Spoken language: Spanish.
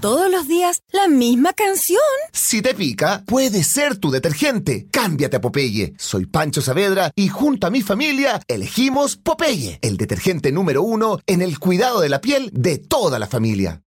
todos los días la misma canción. Si te pica, puede ser tu detergente. Cámbiate a Popeye. Soy Pancho Saavedra y junto a mi familia elegimos Popeye, el detergente número 1 en el cuidado de la piel de toda la familia.